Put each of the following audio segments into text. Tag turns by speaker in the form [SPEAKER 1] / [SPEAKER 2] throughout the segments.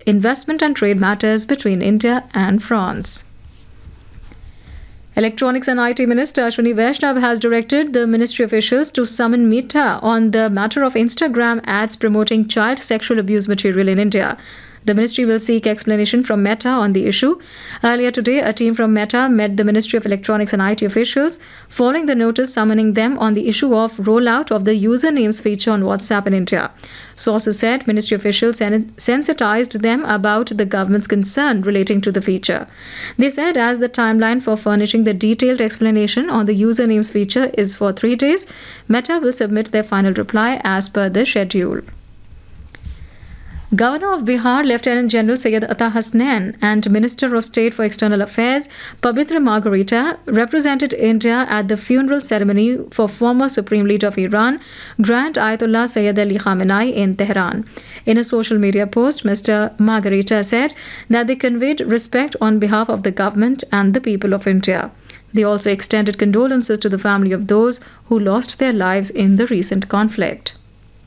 [SPEAKER 1] investment and trade matters between India and France. Electronics and IT Minister Ashwini Vaishnav has directed the ministry officials to summon Meta on the matter of Instagram ads promoting child sexual abuse material in India. The ministry will seek explanation from Meta on the issue. Earlier today, a team from Meta met the Ministry of Electronics and IT officials following the notice summoning them on the issue of rollout of the usernames feature on WhatsApp in India. Sources said ministry officials sensitized them about the government's concern relating to the feature. They said as the timeline for furnishing the detailed explanation on the usernames feature is for 3 days, Meta will submit their final reply as per the schedule. Governor of Bihar, Lieutenant General Syed Ata Hasnain, and Minister of State for External Affairs, Pabitra Margarita, represented India at the funeral ceremony for former Supreme Leader of Iran, Grand Ayatollah Sayyid Ali Khamenei in Tehran. In a social media post, Mr. Margarita said that they conveyed respect on behalf of the government and the people of India. They also extended condolences to the family of those who lost their lives in the recent conflict.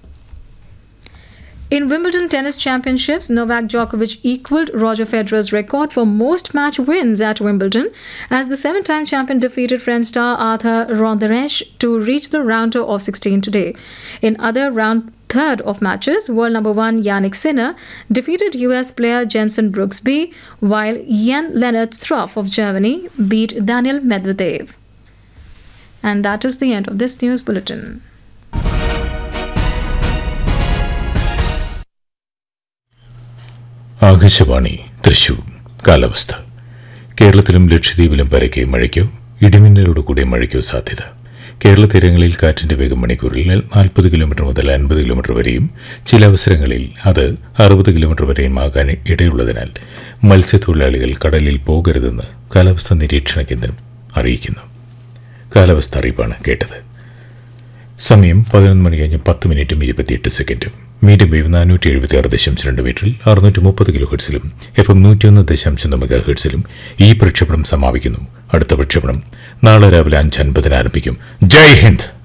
[SPEAKER 1] In Wimbledon Tennis Championships, Novak Djokovic equaled Roger Federer's record for most match wins at Wimbledon as the 7-time champion defeated French star Arthur Ronderesh to reach the round of 16 today. In other round third of matches, world number 1 Yannick Sinner defeated US player Jenson Brooksby, while Jan-Lennard Struff of Germany beat Daniil Medvedev. And that is the end of this news bulletin.
[SPEAKER 2] Akashvani Thrissur. കാലാവസ്ഥ. കേരളത്തിലും ലക്ഷദ്വീപിലും പരക്കെ മഴയ്ക്കോ ഇടിമിന്നലോടുകൂടിയ മഴയ്ക്കോ സാധ്യത. കേരള തീരങ്ങളിൽ കാറ്റിന്റെ വേഗം മണിക്കൂറിൽ 40 കിലോമീറ്റർ മുതൽ 50 കിലോമീറ്റർ വരെയും ചില അവസരങ്ങളിൽ അത് 60 കിലോമീറ്റർ വരെയും ആകാൻ ഇടയുള്ളതിനാൽ മത്സ്യത്തൊഴിലാളികൾ കടലിൽ പോകരുതെന്ന് കാലാവസ്ഥാ നിരീക്ഷണ കേന്ദ്രം അറിയിക്കുന്നു. കാലാവസ്ഥ അറിയിപ്പാണ് കേട്ടത്. സമയം 11 മണി കഴിഞ്ഞ് 10 മിനിറ്റും 28 സെക്കൻഡും. മീഡിയം വേവ് 476.2 മീറ്ററിൽ 630 കിലോ ഹെർട്സിലും FM 101.9 മെഗാ ഹെർട്സിലും ഈ പ്രക്ഷേപണം സമാപിക്കുന്നു. അടുത്ത പ്രക്ഷേപണം നാളെ രാവിലെ 5:50 ആരംഭിക്കും. ജയ് ഹിന്ദ്.